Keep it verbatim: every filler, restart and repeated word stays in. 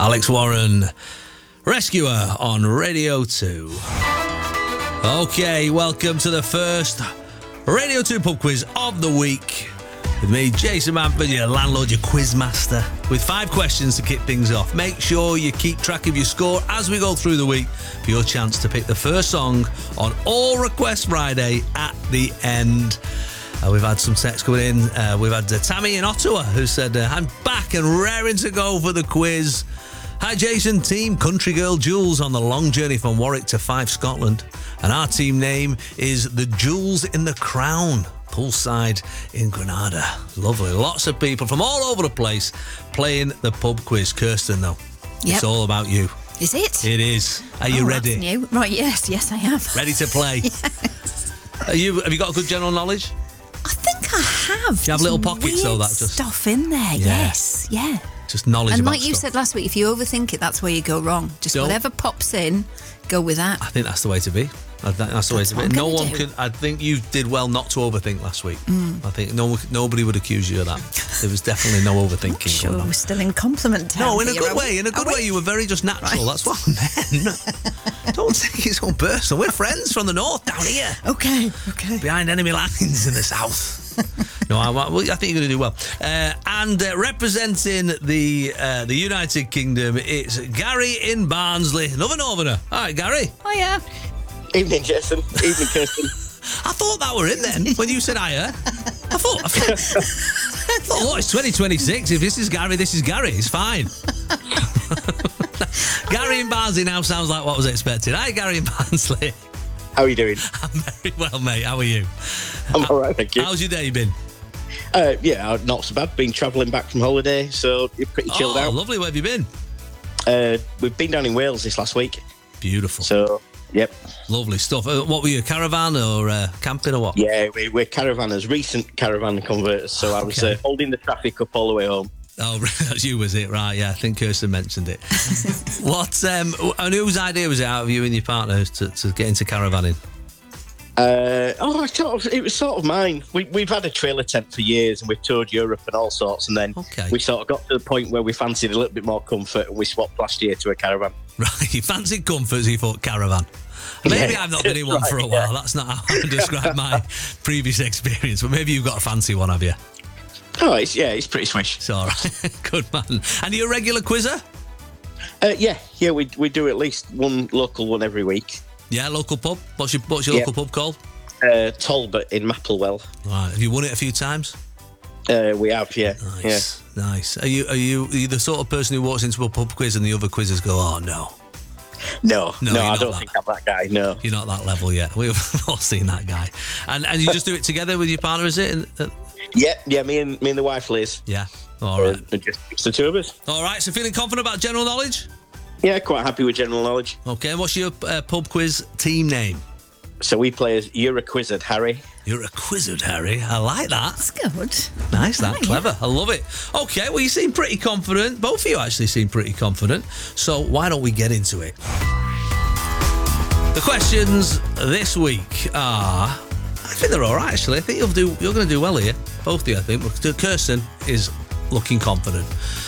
Alex Warren, Rescuer on Radio two. Okay, welcome to the first Radio two pub quiz of the week. With me, Jason Manford, your landlord, your quiz master, with five questions to kick things off. Make sure you keep track of your score as we go through the week for your chance to pick the first song on All Request Friday at the end. Uh, we've had some texts coming in. Uh, we've had uh, Tammy in Ottawa who said, uh, I'm back and raring to go for the quiz. Hi, Jason. Team Country Girl Jules on the long journey from Warwick to Fife, Scotland. And our team name is the Jewels in the Crown. Poolside in Granada. Lovely. Lots of people from all over the place playing the pub quiz. Kirsten, though, yep. It's all about you. Is it? It is. Are you oh, ready? That's new. Right, yes, yes I am. Ready to play? Yes. Are you, have you got a good general knowledge? I think I have. Do you have little pockets, though? That just stuff in there, yeah. Yes, yeah. Just knowledge and about like you stuff. said last week, if you overthink it, that's where you go wrong. Just Don't. Whatever pops in, go with that. I think that's the way to be. I think that's the That's way to be. No one do. can. I think you did well not to overthink last week. Mm. I think no nobody would accuse you of that. There was definitely no overthinking. Not sure, going on. we're still in compliment town. No, in a here, good way. In a good way, you were very just natural. Right. That's what I meant. Don't take it so personal. We're friends from the north down here. Okay, okay. Behind enemy lines in the south. No, I, well, I think you're going to do well. Uh, and uh, representing the uh, the United Kingdom, it's Gary in Barnsley. Another Northerner. All right, Gary. Oh, yeah. Evening, Jason. Evening, Kirsten. I thought that were it then, when you said hiya. I thought, I thought, I thought, look, it's twenty twenty-six. If this is Gary, this is Gary. It's fine. Gary in Barnsley now sounds like what was expected. Hi, Gary in Barnsley. How are you doing? I'm very well, mate. How are you? I'm all right, thank you. How's your day been? Uh, yeah, not so bad. Been travelling back from holiday, so you're pretty chilled oh, out. Lovely. Where have you been? Uh, we've been down in Wales this last week. Beautiful. So, yep. Lovely stuff. Uh, what were you, caravan or uh, camping or what? Yeah, we, we're caravanners, recent caravan converters. So I was Okay. uh, holding the traffic up all the way home. Oh, that's you, was it? Right, yeah. I think Kirsten mentioned it. What, um, and whose idea was it out of you and your partner to, to get into caravanning? Uh, oh, I thought it was sort of mine. We, we've had a trailer tent for years and we've toured Europe and all sorts. And then Okay. we sort of got to the point where we fancied a little bit more comfort and we swapped last year to a caravan. Right, you fancied comforts, you thought caravan. Maybe Yeah, I've not been in one right, for a while. That's not how I would describe my previous experience. But maybe you've got a fancy one, have you? Oh, it's, yeah, it's pretty swish. It's all right. Good man. And are you a regular quizzer? Uh, yeah, yeah, we we do at least one local one every week. Yeah, local pub. What's your what's your Yeah. local pub called? Uh, Talbot in Mapplewell. Right. Have you won it a few times? Uh, we have, yeah. Nice, nice. Are you are you are you the sort of person who walks into a pub quiz and the other quizzers go, oh no, Yeah. No, No, no, you're I not don't that. think I'm that guy. No. you're not that level yet. We've all seen that guy. And and you just do it together with your partner, is it? And, uh, Yeah, yeah. Me and me and the wife Liz. yeah. All right. Uh, just, just the two of us. All right. So feeling confident about general knowledge? Yeah, quite happy with general knowledge. Okay. And what's your uh, pub quiz team name? So we play as You're a Quizzard, Harry. You're a quizzard, Harry. I like that. That's good. Nice, that. Oh, yeah. Clever. I love it. Okay, well, you seem pretty confident. Both of you actually seem pretty confident. So why don't we get into it? The questions this week are... I think they're all right, actually. I think you'll do, you're going to do well here. Both of you, I think. But Kirsten is looking confident.